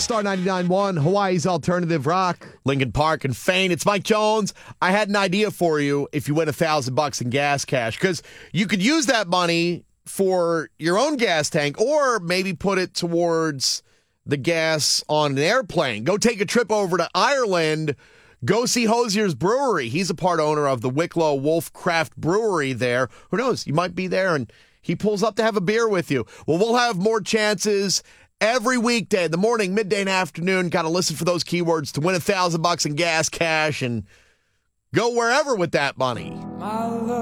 Star 99.1, Hawaii's Alternative Rock. Lincoln Park and Fane. It's Mike Jones. I had an idea for you if you win $1,000 in gas cash, because you could use that money for your own gas tank or maybe put it towards the gas on an airplane. Go take a trip over to Ireland. Go see Hosier's Brewery. He's a part owner of the Wicklow Wolf Craft Brewery there. Who knows? You might be there and he pulls up to have a beer with you. Well, we'll have more chances every weekday, in the morning, midday, and afternoon. Got to listen for those keywords to win $1,000 in gas cash and go wherever with that money.